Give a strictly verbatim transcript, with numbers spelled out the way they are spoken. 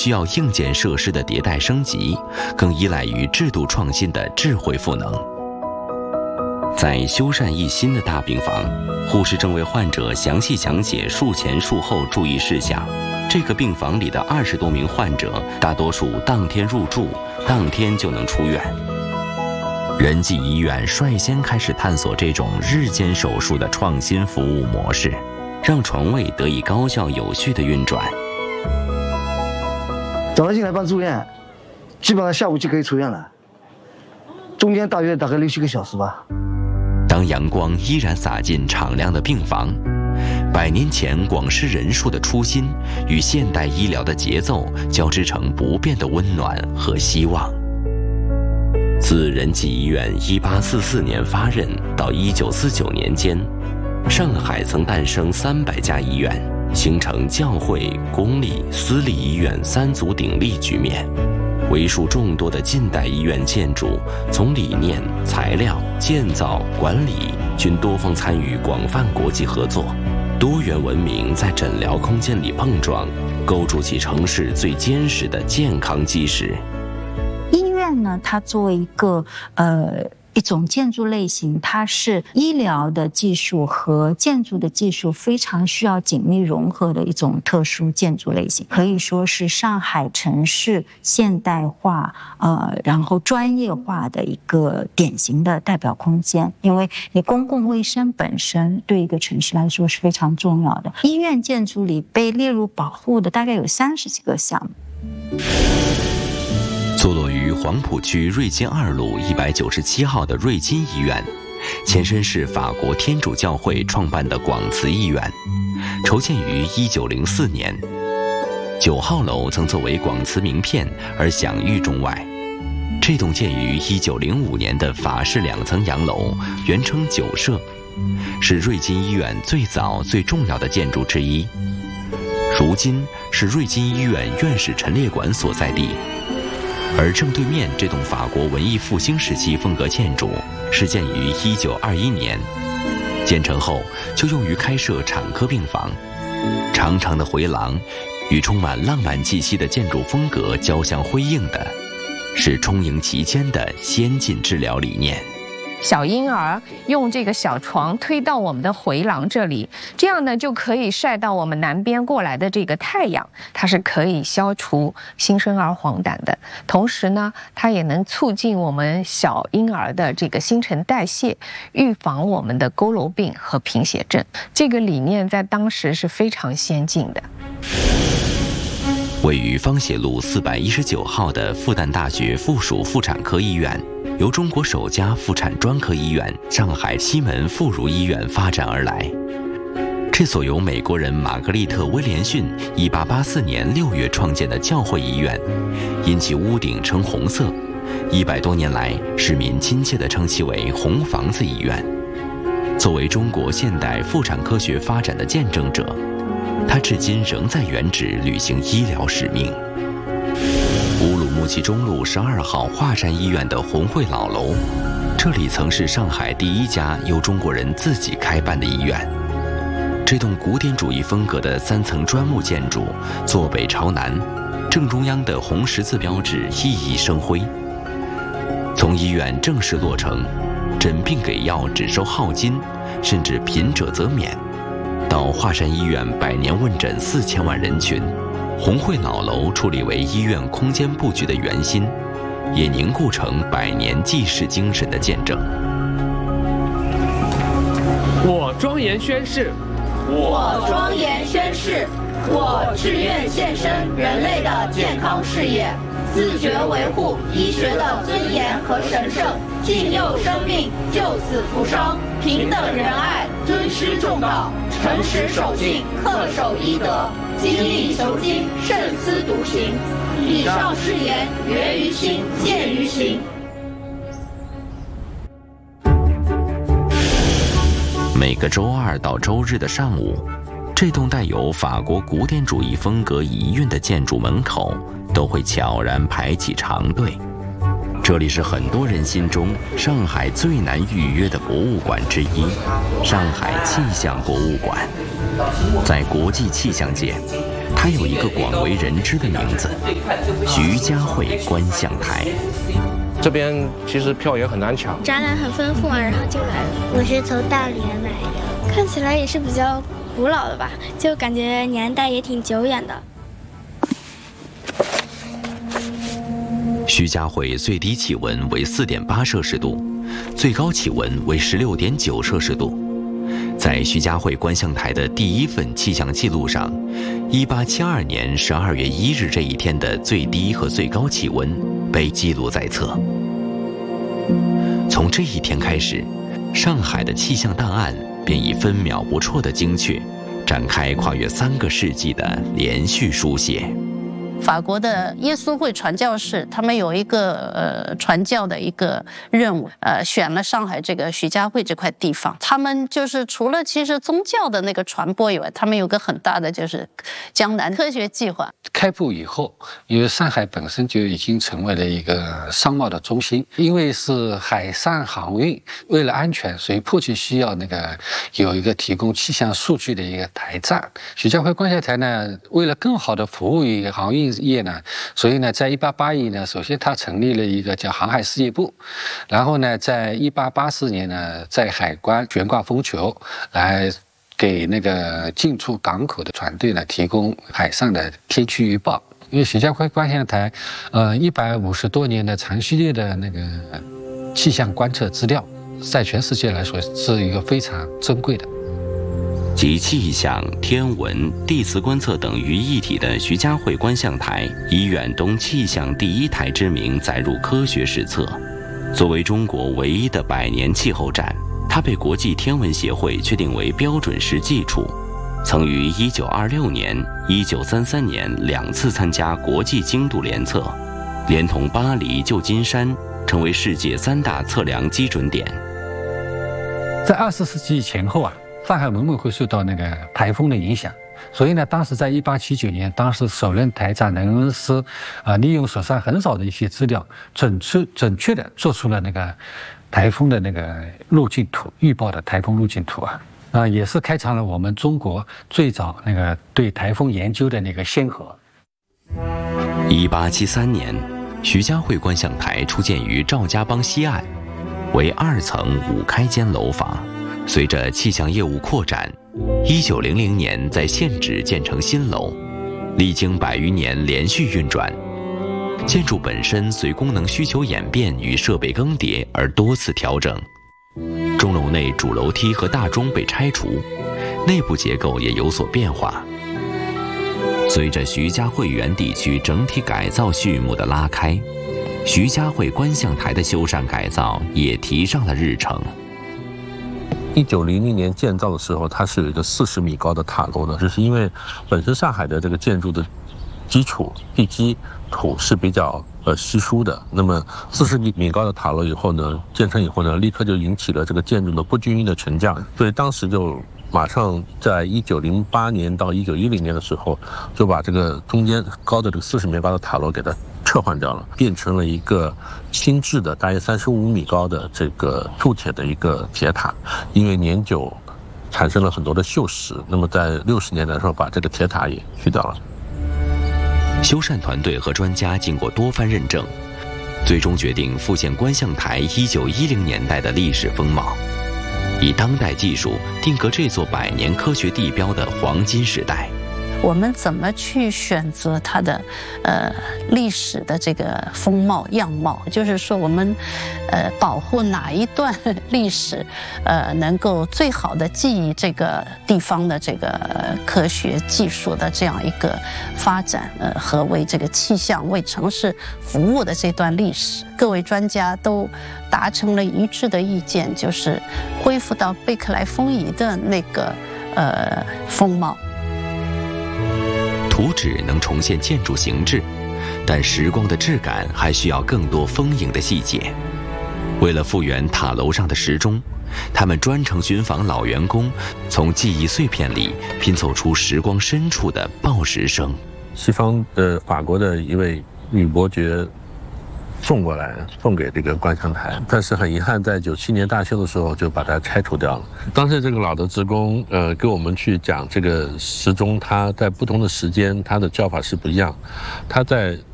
需要硬件设施的迭代升级，更依赖于制度创新的智慧赋能。在修缮一新的大病房，护士正为患者详细讲解术前术后注意事项。这个病房里的二十多名患者，大多数当天入住，当天就能出院。仁济医院率先开始探索这种日间手术的创新服务模式，让床位得以高效有序地运转。 早上进来办住院，基本上下午就可以出院了，中间大约大概六七个小时吧。 当阳光依然洒进敞亮的病房，百年前广施仁术的初心与现代医疗的节奏交织成不变的温暖和希望。自仁济医院一八四四年发轫到一九四九年间，上海曾诞生三百家医院，形成教会、公立、私立医院三足鼎立局面。为数众多的近代医院建筑，从理念、材料、建造、管理均多方参与，广泛国际合作，多元文明在诊疗空间里碰撞，构筑起城市最坚实的健康基石。 医院呢，它作为一个呃一种建筑类型，它是医疗的技术和建筑的技术非常需要紧密融合的一种特殊建筑类型，可以说是上海城市现代化呃然后专业化的一个典型的代表空间。因为你公共卫生本身对一个城市来说是非常重要的，医院建筑里被列入保护的大概有三十几个项目。 坐落于黄浦区瑞金二路一百九十七号的瑞金医院，前身是法国天主教会创办的广慈医院，筹建于一九零四年。九号楼曾作为广慈名片而享誉中外。这栋建于一九零五年的法式两层洋楼，原称九舍，是瑞金医院最早最重要的建筑之一。如今是瑞金医院院士陈列馆所在地。而正对面这栋法国文艺复兴时期风格建筑是建于一九二一年，建成后就用于开设产科病房。长长的回廊与充满浪漫气息的建筑风格交相辉映的，是充盈其间的先进治疗理念。 小婴儿用这个小床推到我们的回廊这里，这样呢就可以晒到我们南边过来的这个太阳，它是可以消除新生儿黄疸的，同时呢它也能促进我们小婴儿的这个新陈代谢，预防我们的佝偻病和贫血症。这个理念在当时是非常先进的。 位于方血路四百一十九号的复旦大学附属妇产科医院，由中国首家妇产专科医院上海西门妇孺医院发展而来。这所由美国人玛格丽特·威廉逊一八八四年六月创建的教会医院，因其屋顶呈红色，一百多年来市民亲切地称其为红房子医院。作为中国现代妇产科学发展的见证者，它至今仍在原址履行医疗使命。乌鲁木齐中路十二号华山医院的红会老楼，这里曾是上海第一家由中国人自己开办的医院。这栋古典主义风格的三层砖木建筑，坐北朝南，正中央的红十字标志熠熠生辉。从医院正式落成，诊病给药只收号金，甚至贫者则免，到华山医院百年问诊四千万人群，红会老楼矗立为医院空间布局的圆心，也凝固成百年济世精神的见证。 我庄严宣誓， 我庄严宣誓，我志愿献身人类的健康事业，自觉维护医学的尊严和神圣，敬佑生命，救死扶伤，平等仁爱，尊师重道，诚实守信，恪守医德，精益求精，慎思笃行。以上誓言源于心，见于行。 每个周二到周日的上午，这栋带有法国古典主义风格遗韵的建筑门口都会悄然排起长队。这里是很多人心中上海最难预约的博物馆之一——上海气象博物馆。在国际气象界， 它有一个广为人知的名字——徐家汇观象台。 这边其实票也很难抢， 展览很丰富啊，然后就来了。 我是从大连来的， 看起来也是比较古老的吧，就感觉年代也挺久远的。 徐家汇最低气温为 四点八摄氏度，最高气温为 十六点九摄氏度。在徐家汇观象台的第一份气象记录上，一八七二年十二月一日这一天的最低和最高气温被记录在册。从这一天开始，上海的气象档案便以分秒不辍的精确，展开跨越三个世纪的连续书写。 法国的耶稣会传教士，他们有一个呃传教的一个任务，呃，选了上海这个徐家汇这块地方。他们就是除了其实宗教的那个传播以外，他们有个很大的就是江南科学计划。 开埠以后，因为上海本身就已经成为了一个商贸的中心，因为是海上航运，为了安全，所以迫切需要那个有一个提供气象数据的一个台站。徐家汇观象台呢，为了更好的服务于航运业呢，所以呢，在一八八一呢，首先他成立了一个叫航海事业部，然后呢，在一八八四年呢，在海关悬挂风球，来给那个进出港口的船队呢提供海上的天气预报。因为徐家汇观象台，呃，一百五十多年的长系列的那个气象观测资料，在全世界来说是一个非常珍贵的。 集气象、天文、地磁观测等于一体的徐家汇观象台，以远东气象第一台之名载入科学史册。作为中国唯一的百年气候站，它被国际天文协会确定为标准实际处，曾于一九二六年、一九三三年两次参加国际精度联测，连同巴黎、旧金山，成为世界三大测量基准点。 在二十世纪前后啊，上海往往会受到那个台风的影响，所以呢，当时在一八七九年，当时首任台长任恩斯，啊、呃，利用手上很少的一些资料，准确准确的做出了那个台风的那个路径图，预报的台风路径图啊，啊、呃，也是开创了我们中国最早那个对台风研究的那个先河。 一八七三年，徐家汇观象台出建于赵家浜西岸，为二层五开间楼房。随着气象业务扩展，一九零零年在现址建成新楼，历经百余年连续运转，建筑本身随功能需求演变与设备更迭而多次调整。钟楼内主楼梯和大钟被拆除，内部结构也有所变化。随着徐家汇园地区整体改造序幕的拉开，徐家汇观象台的修缮改造也提上了日程。 一九零零年建造的时候，它是有一个四十米高的塔楼的，这是因为本身上海的这个建筑的基础地基土是比较呃稀疏的。那么四十米高的塔楼以后呢，建成以后呢，立刻就引起了这个建筑的不均匀的沉降，所以当时就马上在一九零八年到一九一零年的时候，就把这个中间高的这个四十米高的塔楼给它撤换掉了，变成了一个轻质的大约三十五米高的这个铸铁的一个铁塔。因为年久产生了很多的锈蚀，那么在六十年代的时候把这个铁塔也去掉了。 修缮团队和专家经过多番认证，最终决定复现观象台一九一零年代的历史风貌，以当代技术定格这座百年科学地标的黄金时代。 我们怎么去选择它的呃历史的这个风貌样貌？就是说，我们呃保护哪一段历史，呃能够最好的记忆这个地方的这个科学技术的这样一个发展，呃和为这个气象、为城市服务的这段历史，各位专家都达成了一致的意见，就是恢复到贝克莱风仪的那个呃风貌。 图纸能重现建筑形制，但时光的质感还需要更多丰盈的细节。为了复原塔楼上的时钟，他们专程寻访老员工，从记忆碎片里拼凑出时光深处的报时声。 西方的法国的一位女伯爵送过来，送给这个观乡台。但是很遗憾，在九七年大修的时候就把它拆除掉了。当时这个老的职工，呃，给我们去讲这个时钟，它在不同的时间，它的叫法是不一样。它在